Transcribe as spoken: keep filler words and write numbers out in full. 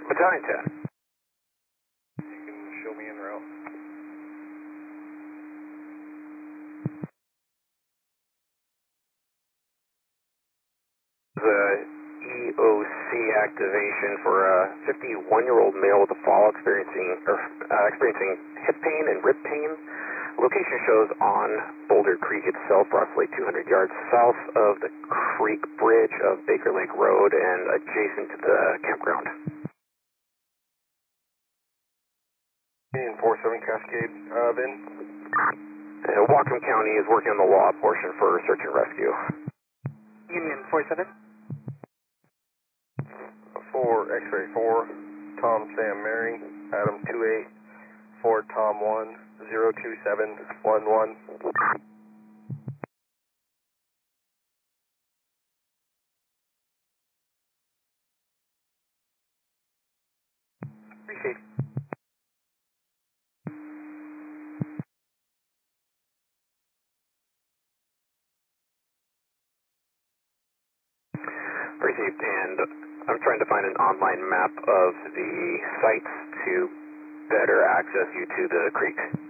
Battalion ten. You can show me en route. The E O C activation for a fifty-one-year-old male with a fall experiencing or uh, experiencing hip pain and rib pain. Location shows on Boulder Creek itself, roughly two hundred yards south of the Creek Bridge of Baker Lake Road and adjacent to the campground. Union four seven Cascade, uh, Vin. Uh, Whatcom County is working on the law portion for search and rescue. Union four seven. four X-ray four, Tom Sam Mary, Adam two eight, four Tom one, zero two seven one one. Appreciate it. Received, and I'm trying to find an online map of the sites to better access you to the creek.